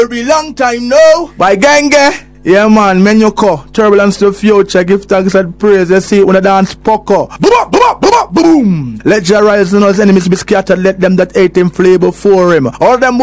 Very long time now. By Genge. Yeah man, Menyoko, turbulence to future, give thanks and praise, you see, when the dance pucker. Boom! Let Jah rise and all his enemies be scattered, let them that hate him flee before him. All them